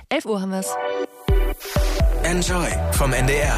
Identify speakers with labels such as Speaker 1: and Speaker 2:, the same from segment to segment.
Speaker 1: 11 Uhr haben wir es.
Speaker 2: Enjoy vom NDR.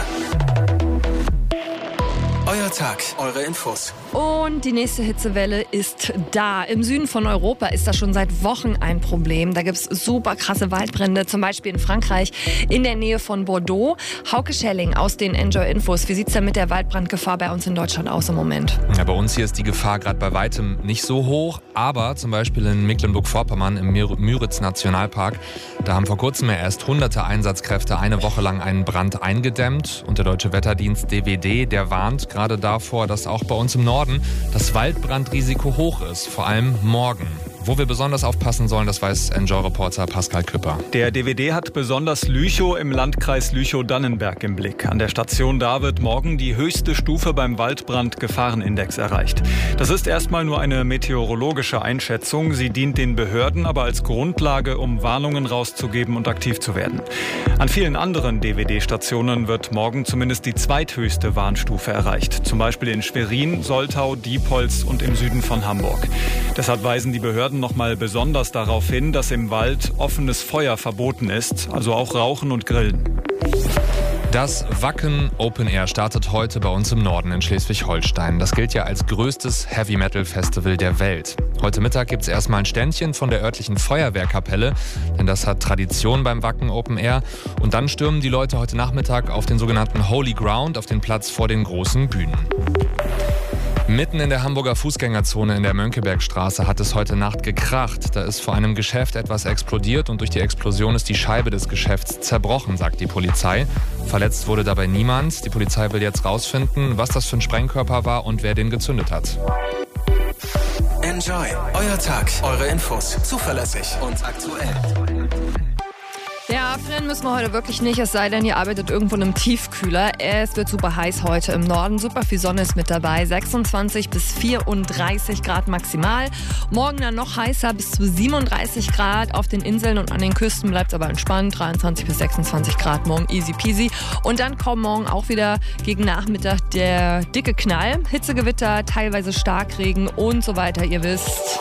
Speaker 2: Euer Tag, eure Infos.
Speaker 1: Und die nächste Hitzewelle ist da. Im Süden von Europa ist das schon seit Wochen ein Problem. Da gibt es super krasse Waldbrände, zum Beispiel in Frankreich in der Nähe von Bordeaux. Hauke Schelling aus den Enjoy Infos. Wie sieht es denn mit der Waldbrandgefahr bei uns in Deutschland aus im Moment?
Speaker 3: Ja, bei uns hier ist die Gefahr gerade bei weitem nicht so hoch. Aber zum Beispiel in Mecklenburg-Vorpommern im Müritz-Nationalpark, da haben vor kurzem erst hunderte Einsatzkräfte eine Woche lang einen Brand eingedämmt. Und der Deutsche Wetterdienst DWD, der warnt gerade davor, dass auch bei uns im Norden das Waldbrandrisiko hoch ist, vor allem morgen. Wo wir besonders aufpassen sollen, das weiß Enjoy-Reporter Pascal Küpper.
Speaker 4: Der DWD hat besonders Lüchow im Landkreis Lüchow-Dannenberg im Blick. An der Station da wird morgen die höchste Stufe beim Waldbrand-Gefahrenindex erreicht. Das ist erstmal nur eine meteorologische Einschätzung. Sie dient den Behörden aber als Grundlage, um Warnungen rauszugeben und aktiv zu werden. An vielen anderen DWD-Stationen wird morgen zumindest die zweithöchste Warnstufe erreicht. Zum Beispiel in Schwerin, Soltau, Diepholz und im Süden von Hamburg. Deshalb weisen die Behörden nochmal besonders darauf hin, dass im Wald offenes Feuer verboten ist, also auch Rauchen und Grillen.
Speaker 3: Das Wacken Open Air startet heute bei uns im Norden in Schleswig-Holstein. Das gilt ja als größtes Heavy-Metal-Festival der Welt. Heute Mittag gibt es erstmal ein Ständchen von der örtlichen Feuerwehrkapelle, denn das hat Tradition beim Wacken Open Air. Und dann stürmen die Leute heute Nachmittag auf den sogenannten Holy Ground, auf den Platz vor den großen Bühnen. Mitten in der Hamburger Fußgängerzone in der Mönckebergstraße hat es heute Nacht gekracht. Da ist vor einem Geschäft etwas explodiert und durch die Explosion ist die Scheibe des Geschäfts zerbrochen, sagt die Polizei. Verletzt wurde dabei niemand. Die Polizei will jetzt rausfinden, was das für ein Sprengkörper war und wer den gezündet hat.
Speaker 2: Enjoy, euer Tag, eure Infos. Zuverlässig und aktuell.
Speaker 1: Ja, frieren müssen wir heute wirklich nicht, es sei denn, ihr arbeitet irgendwo in einem Tiefkühler. Es wird super heiß heute im Norden, super viel Sonne ist mit dabei, 26 bis 34 Grad maximal. Morgen dann noch heißer, bis zu 37 Grad. Auf den Inseln und an den Küsten bleibt es aber entspannt, 23 bis 26 Grad morgen, easy peasy. Und dann kommt morgen auch wieder gegen Nachmittag der dicke Knall. Hitzegewitter, teilweise Starkregen und so weiter, ihr wisst.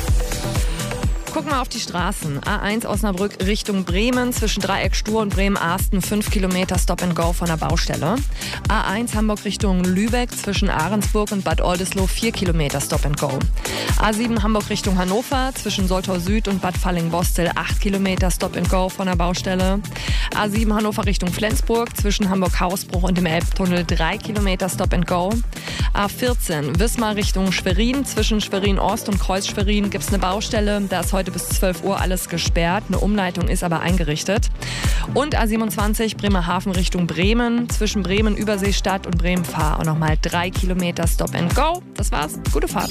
Speaker 1: Guck mal auf die Straßen. A1 Osnabrück Richtung Bremen, zwischen Dreieck Stur und Bremen-Arsten 5 Kilometer Stop and Go von der Baustelle. A1 Hamburg Richtung Lübeck, zwischen Ahrensburg und Bad Oldesloe 4 Kilometer Stop and Go. A7 Hamburg Richtung Hannover, zwischen Soltau Süd und Bad Falling-Bostel 8 Kilometer Stop and Go von der Baustelle. A7 Hannover Richtung Flensburg, zwischen Hamburg-Hausbruch und dem Elbtunnel 3 Kilometer Stop and Go. A14 Wismar Richtung Schwerin, zwischen Schwerin-Ost und Kreuz-Schwerin gibt es eine Baustelle, da ist heute bis 12 Uhr alles gesperrt. Eine Umleitung ist aber eingerichtet. Und A27 Bremerhaven Richtung Bremen. Zwischen Bremen Überseestadt und Bremen-Fahr auch nochmal 3 Kilometer Stop and Go. Das war's. Gute Fahrt.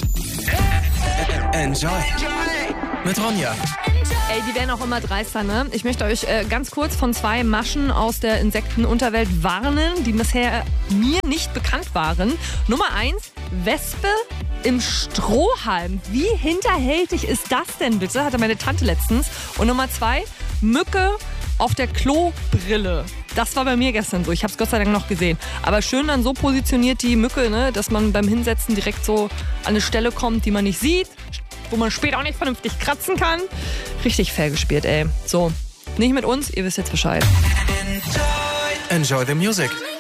Speaker 2: Enjoy mit Ronja.
Speaker 1: Ey, die werden auch immer dreister, ne? Ich möchte euch ganz kurz von 2 Maschen aus der Insektenunterwelt warnen, die bisher mir nicht bekannt waren. Nummer 1, Wespe im Strohhalm. Wie hinterhältig ist das denn bitte? Hatte meine Tante letztens. Und Nummer 2, Mücke auf der Klobrille. Das war bei mir gestern so. Ich habe es Gott sei Dank noch gesehen. Aber schön dann so positioniert die Mücke, ne, dass man beim Hinsetzen direkt so an eine Stelle kommt, die man nicht sieht, wo man später auch nicht vernünftig kratzen kann. Richtig fair gespielt, ey. So, nicht mit uns, ihr wisst jetzt Bescheid.
Speaker 2: Enjoy the music.